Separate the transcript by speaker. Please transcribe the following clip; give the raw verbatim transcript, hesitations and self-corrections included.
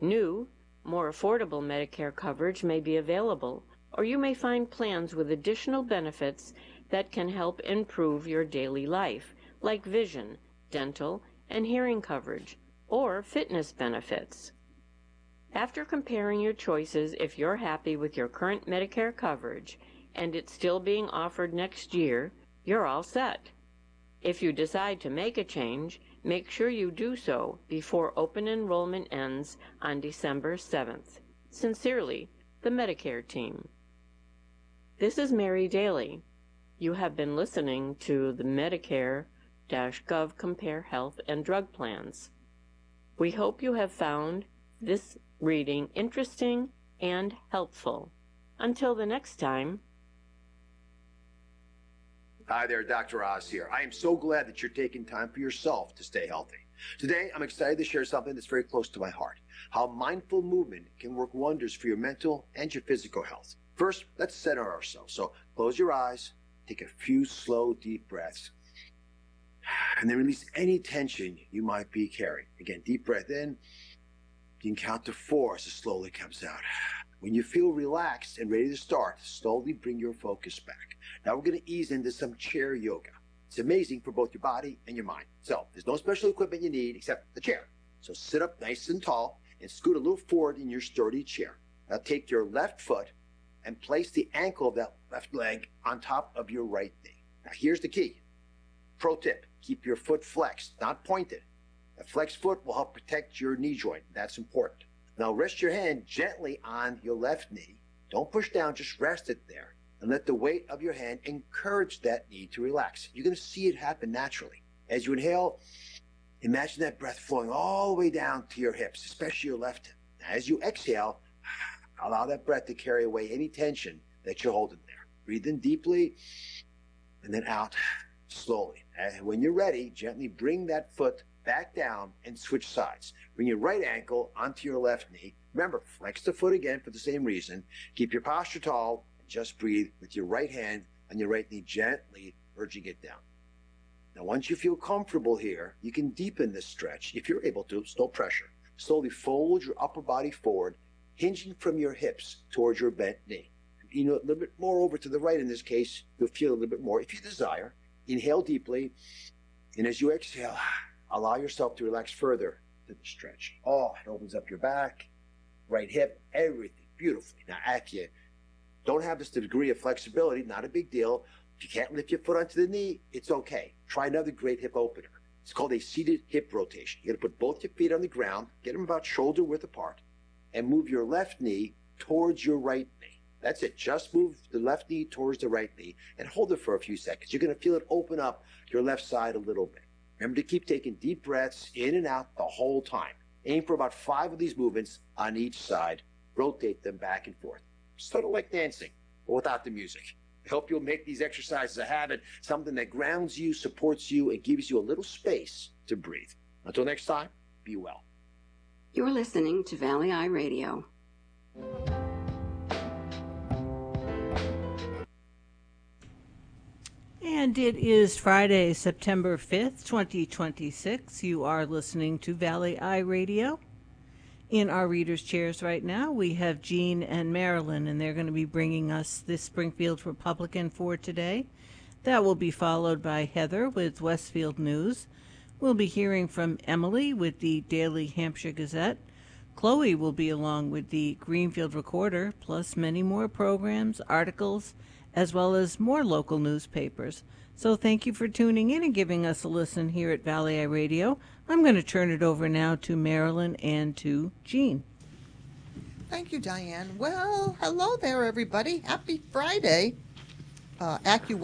Speaker 1: New, more affordable Medicare coverage may be available, or you may find plans with additional benefits that can help improve your daily life, like vision, dental, and hearing coverage, or fitness benefits. After comparing your choices, if you're happy with your current Medicare coverage and it's still being offered next year, you're all set. If you decide to make a change, make sure you do so before open enrollment ends on December seventh. Sincerely, the Medicare team. This is Mary Daly. You have been listening to the Medicare-Gov Compare Health and Drug Plans. We hope you have found this reading interesting and helpful. Until the next time.
Speaker 2: Hi there, Doctor Oz here. I am so glad that you're taking time for yourself to stay healthy. Today, I'm excited to share something that's very close to my heart, how mindful movement can work wonders for your mental and your physical health. First, let's center ourselves. So close your eyes, take a few slow, deep breaths, and then release any tension you might be carrying. Again, deep breath in. You can count to four as it slowly comes out. When you feel relaxed and ready to start, slowly bring your focus back. Now we're going to ease into some chair yoga. It's amazing for both your body and your mind. So there's no special equipment you need except the chair. So sit up nice and tall and scoot a little forward in your sturdy chair. Now take your left foot and place the ankle of that left leg on top of your right knee. Now here's the key. Pro tip, keep your foot flexed, not pointed. A flexed foot will help protect your knee joint. That's important. Now rest your hand gently on your left knee. Don't push down, just rest it there. And let the weight of your hand encourage that knee to relax. You're going to see it happen naturally. As you inhale, imagine that breath flowing all the way down to your hips, especially your left hip. Now, as you exhale, allow that breath to carry away any tension that you're holding there. Breathe in deeply and then out slowly. And when you're ready, gently bring that foot back down and switch sides. Bring your right ankle onto your left knee. Remember, flex the foot again for the same reason. Keep your posture tall and just breathe with your right hand on your right knee, gently urging it down. Now, once you feel comfortable here, you can deepen this stretch. If you're able to, it's no pressure. Slowly fold your upper body forward, hinging from your hips towards your bent knee. You know, a little bit more over to the right in this case, you'll feel a little bit more if you desire. Inhale deeply, and as you exhale, allow yourself to relax further to the stretch. Oh, it opens up your back, right hip, everything beautifully. Now, if you don't have this degree of flexibility, not a big deal. If you can't lift your foot onto the knee, it's okay. Try another great hip opener. It's called a seated hip rotation. You got to put both your feet on the ground, get them about shoulder width apart, and move your left knee towards your right knee. That's it. Just move the left knee towards the right knee and hold it for a few seconds. You're going to feel it open up your left side a little bit. Remember to keep taking deep breaths in and out the whole time. Aim for about five of these movements on each side. Rotate them back and forth. Sort of like dancing, but without the music. I hope you'll make these exercises a habit, something that grounds you, supports you, and gives you a little space to breathe. Until next time, be well.
Speaker 3: You're listening to Valley Eye Radio.
Speaker 4: And it is Friday, September fifth, twenty twenty-six. You are listening to Valley Eye Radio. In our readers' chairs right now, we have Jean and Marilyn, and they're going to be bringing us the Springfield Republican for today. That will be followed by Heather with Westfield News. We'll be hearing from Emily with the Daily Hampshire Gazette. Chloe will be along with the Greenfield Recorder, plus many more programs, articles, as well as more local newspapers. So thank you for tuning in and giving us a listen here at Valley Eye Radio. I'm going to turn it over now to Marilyn and to Jean.
Speaker 5: Thank you, Diane. Well, hello there, everybody. Happy Friday. Uh, AccuWeather